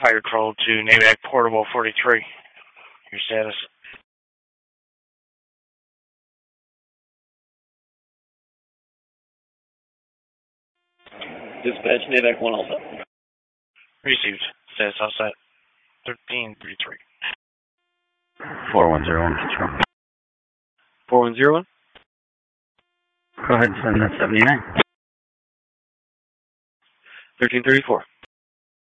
Higher control to NAVAC Portable 43. Your status. Dispatch NAVAC 1 Alpha. Received. Status offset 1333. 4101 control. 4101? Go ahead and send that 79. 1334.